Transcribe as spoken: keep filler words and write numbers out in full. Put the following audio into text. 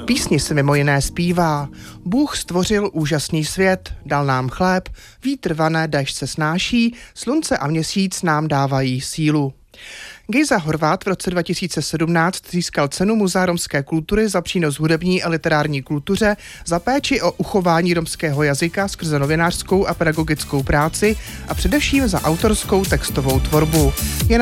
písni se mimo jiné zpívá: Bůh stvořil úžasný svět, dal nám chléb, vítr vane, déšť se snáší, slunce a měsíc nám dávají sílu. Gejza Horváth v roce dva tisíce sedmnáct získal cenu Muzea romské kultury za přínos hudební a literární kultuře, za péči o uchování romského jazyka skrze novinářskou a pedagogickou práci a především za autorskou textovou tvorbu. Je